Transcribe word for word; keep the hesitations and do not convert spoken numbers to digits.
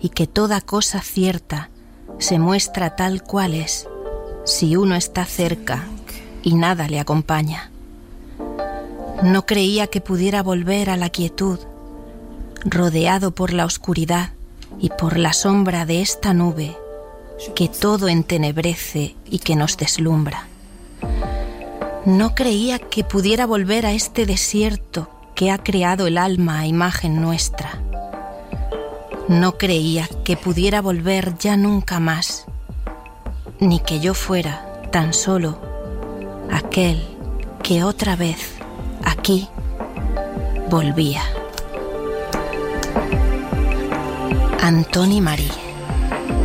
y que toda cosa cierta se muestra tal cual es si uno está cerca y nada le acompaña. No creía que pudiera volver a la quietud, rodeado por la oscuridad y por la sombra de esta nube que todo entenebrece y que nos deslumbra. No creía que pudiera volver a este desierto que ha creado el alma a imagen nuestra. No creía que pudiera volver ya nunca más, ni que yo fuera tan solo aquel que otra vez aquí volvía. Antoni Marí.